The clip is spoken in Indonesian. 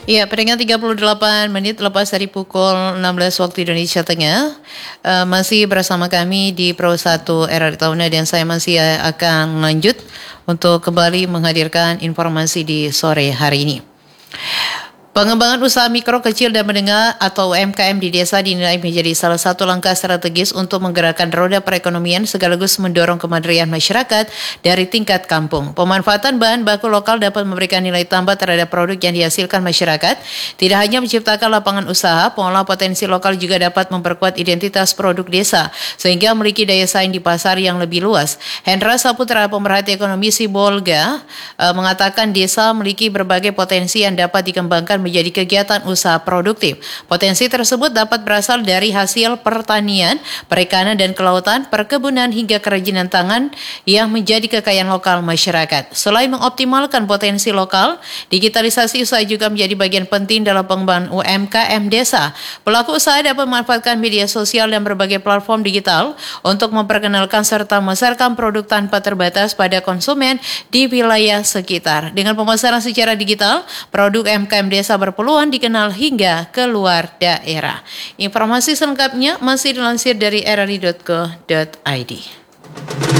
Ya, peringkat 38 menit lepas dari pukul 16 waktu Indonesia Tengah, masih bersama kami di Pro 1 RRI Tauna dan saya masih akan lanjut untuk kembali menghadirkan informasi di sore hari ini. Pengembangan usaha mikro, kecil dan menengah atau UMKM di desa dinilai menjadi salah satu langkah strategis untuk menggerakkan roda perekonomian sekaligus mendorong kemandirian masyarakat dari tingkat kampung. Pemanfaatan bahan baku lokal dapat memberikan nilai tambah terhadap produk yang dihasilkan masyarakat. Tidak hanya menciptakan lapangan usaha, pengolah potensi lokal juga dapat memperkuat identitas produk desa sehingga memiliki daya saing di pasar yang lebih luas. Hendra Saputra, pemerhati ekonomi Sibolga, mengatakan desa memiliki berbagai potensi yang dapat dikembangkan menjadi kegiatan usaha produktif. Potensi tersebut dapat berasal dari hasil pertanian, perikanan dan kelautan, perkebunan hingga kerajinan tangan yang menjadi kekayaan lokal masyarakat. Selain mengoptimalkan potensi lokal, digitalisasi usaha juga menjadi bagian penting dalam pengembangan UMKM desa. Pelaku usaha dapat memanfaatkan media sosial dan berbagai platform digital untuk memperkenalkan serta memasarkan produk tanpa terbatas pada konsumen di wilayah sekitar. Dengan pemasaran secara digital, produk UMKM desa berpeluang dikenal hingga keluar daerah. Informasi selengkapnya masih dilansir dari rri.co.id.